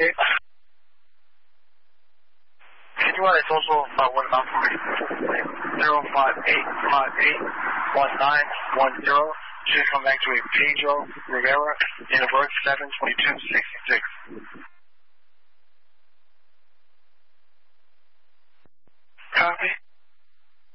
Okay. Can you write social one about for me? 058581910. Should come back to a Pedro Rivera in the work 72266. Copy.